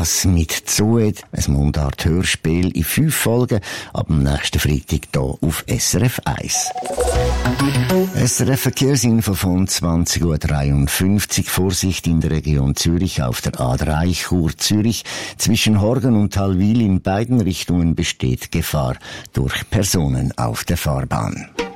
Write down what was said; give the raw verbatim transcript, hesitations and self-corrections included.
das mit Zoet, ein Mundart-Hörspiel in fünf Folgen, ab dem nächsten Freitag hier auf S R F eins. S R F Verkehrsinfo von zwanzig Uhr dreiundfünfzig. Vorsicht in der Region Zürich auf der A drei Chur Zürich. Zwischen Horgen und Talwil in beiden Richtungen besteht Gefahr durch Personen auf der Fahrbahn.